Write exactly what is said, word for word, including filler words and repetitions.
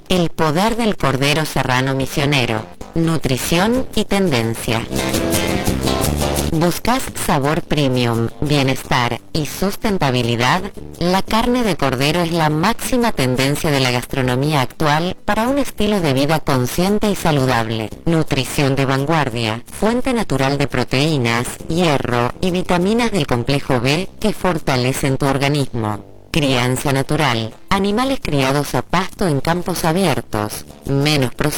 El poder del cordero serrano misionero, nutrición y tendencia. ¿Buscas sabor premium, bienestar y sustentabilidad? La carne de cordero es la máxima tendencia de la gastronomía actual para un estilo de vida consciente y saludable. Nutrición de vanguardia, fuente natural de proteínas, hierro y vitaminas del complejo B que fortalecen tu organismo. Crianza natural, animales criados a pasto en campos abiertos, menos procesados.